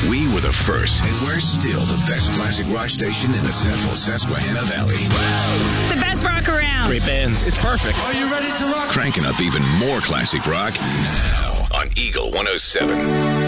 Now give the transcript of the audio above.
We were the first, and we're still the best classic rock station in the central Susquehanna Valley. The best rock around. Great bands. It's perfect. Are you ready to rock? Cranking up even more classic rock now on Eagle 107.